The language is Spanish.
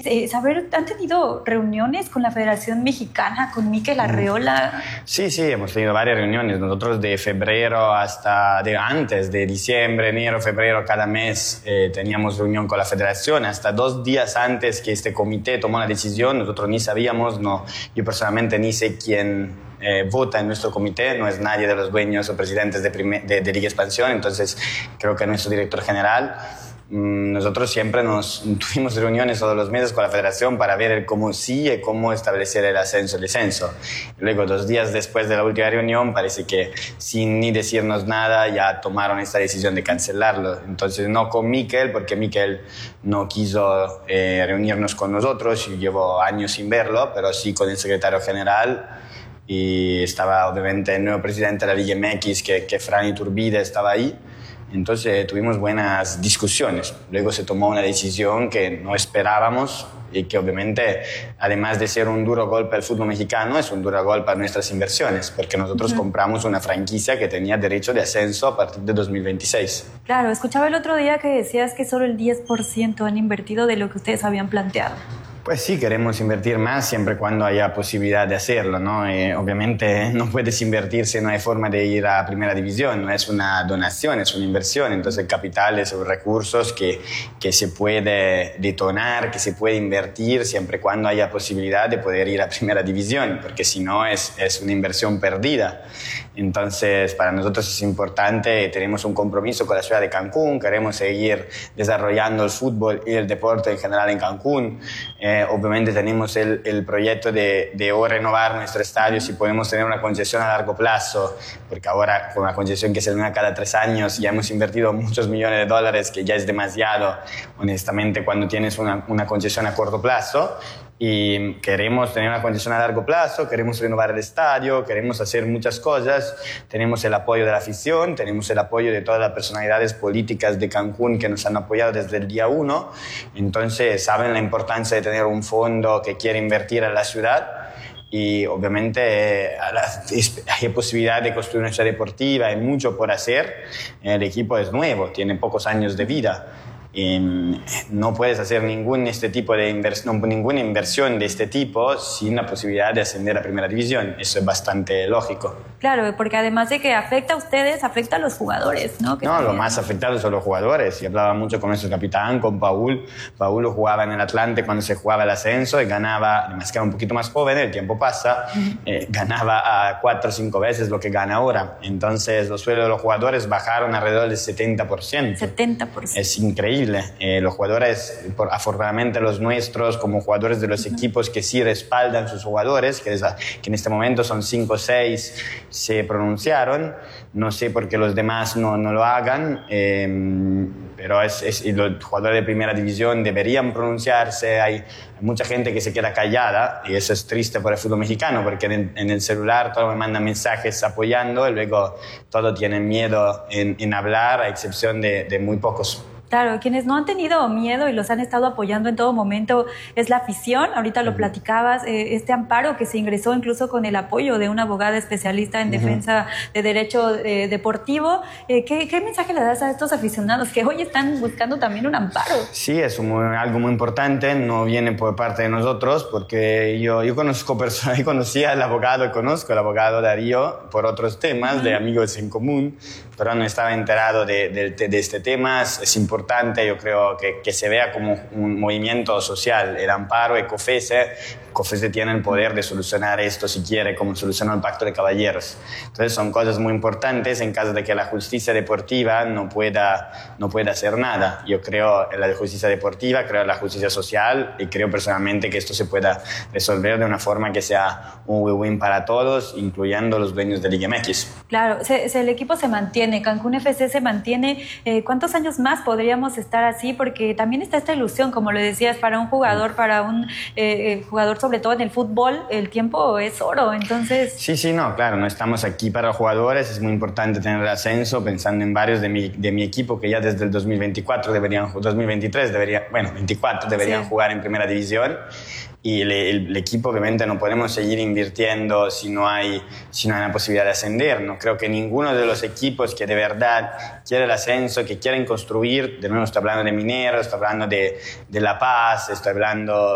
saber, ¿han tenido reuniones con la Federación Mexicana, con Mikel Arreola? Sí, hemos tenido varias reuniones. Nosotros de febrero hasta antes de diciembre, enero, febrero, cada mes teníamos reunión con la Federación. Hasta 2 días antes que este comité tomó la decisión, nosotros ni sabíamos, yo personalmente ni sé quién vota en nuestro comité, no es nadie de los dueños o presidentes de Liga Expansión, entonces creo que nuestro director general. Nosotros siempre tuvimos reuniones todos los meses con la federación para ver cómo sigue, cómo establecer el ascenso y el descenso. Luego, 2 días después de la última reunión, parece que sin ni decirnos nada ya tomaron esta decisión de cancelarlo. Entonces, no con Mikel, porque Mikel no quiso reunirnos con nosotros, y llevo años sin verlo, pero sí con el secretario general. Y estaba obviamente el nuevo presidente de la Liga MX, que Fran Iturbide estaba ahí. Entonces tuvimos buenas discusiones. Luego se tomó una decisión que no esperábamos y que obviamente, además de ser un duro golpe al fútbol mexicano, es un duro golpe a nuestras inversiones, porque nosotros compramos una franquicia que tenía derecho de ascenso a partir de 2026. Claro, escuchaba el otro día que decías que solo el 10% han invertido de lo que ustedes habían planteado. Pues sí, queremos invertir más siempre cuando haya posibilidad de hacerlo, ¿no? Obviamente no puedes invertir si no hay forma de ir a primera división, no es una donación, es una inversión. Entonces el capital son recursos que se puede detonar, que se puede invertir siempre cuando haya posibilidad de poder ir a primera división, porque si no es una inversión perdida. Entonces para nosotros es importante, tenemos un compromiso con la ciudad de Cancún, queremos seguir desarrollando el fútbol y el deporte en general en Cancún. Obviamente tenemos el proyecto de renovar nuestro estadio si podemos tener una concesión a largo plazo, porque ahora con una concesión que se renueva cada 3 años ya hemos invertido muchos millones de dólares, que ya es demasiado, honestamente, cuando tienes una concesión a corto plazo. Y queremos tener una concesión a largo plazo, queremos renovar el estadio, queremos hacer muchas cosas. Tenemos el apoyo de la afición, tenemos el apoyo de todas las personalidades políticas de Cancún que nos han apoyado desde el día 1. Entonces saben la importancia de tener un fondo que quiere invertir en la ciudad. Y obviamente hay posibilidad de construir una ciudad deportiva, hay mucho por hacer. El equipo es nuevo, tiene pocos años de vida. No puedes hacer ninguna inversión de este tipo sin la posibilidad de ascender a primera división. Eso es bastante lógico. Claro, porque además de que afecta a ustedes, afecta a los jugadores, ¿no? Lo más afectado son los jugadores. Yo hablaba mucho con nuestro capitán, con Paul. Paul jugaba en el Atlante cuando se jugaba el ascenso y ganaba, además que era un poquito más joven, el tiempo pasa, ganaba a 4 o 5 veces lo que gana ahora. Entonces los sueldos de los jugadores bajaron alrededor del 70%. 70%. Es increíble. Los jugadores, afortunadamente los nuestros, como jugadores de los equipos que sí respaldan sus jugadores, que en este momento son 5 o 6, se pronunciaron. No sé por qué los demás no lo hagan, pero los jugadores de primera división deberían pronunciarse. Hay mucha gente que se queda callada y eso es triste por el fútbol mexicano, porque en el celular todos me mandan mensajes apoyando y luego todos tienen miedo en hablar, a excepción de muy pocos. Claro, quienes no han tenido miedo y los han estado apoyando en todo momento es la afición. Ahorita lo platicabas, este amparo que se ingresó incluso con el apoyo de una abogada especialista en defensa de derecho deportivo. ¿Qué mensaje le das a estos aficionados que hoy están buscando también un amparo? Sí, es algo muy importante, no viene por parte de nosotros, porque yo conocí al abogado, conozco al abogado Darío por otros temas, de amigos en común, pero no estaba enterado de este tema. Es importante, yo creo, que se vea como un movimiento social. El amparo y COFESE tiene el poder de solucionar esto si quiere, como solucionó el Pacto de Caballeros. Entonces son cosas muy importantes en caso de que la justicia deportiva no pueda hacer nada. Yo creo en la justicia deportiva, creo en la justicia social y creo personalmente que esto se pueda resolver de una forma que sea un win-win para todos, incluyendo los dueños de Liga MX. Claro, el equipo se mantiene, Cancún FC se mantiene. ¿Cuántos años más podríamos estar así? Porque también está esta ilusión, como lo decías, para un jugador, para un jugador sobre todo en el fútbol, el tiempo es oro, entonces... Sí, claro, no estamos aquí para los jugadores, es muy importante tener el ascenso, pensando en varios de mi equipo que ya desde el 2024 24 deberían jugar en primera división. Y el equipo, obviamente, no podemos seguir invirtiendo si no hay una posibilidad de ascender. No creo que ninguno de los equipos que de verdad quiere el ascenso, que quieren construir, de nuevo estoy hablando de Mineros, estoy hablando de La Paz, estoy hablando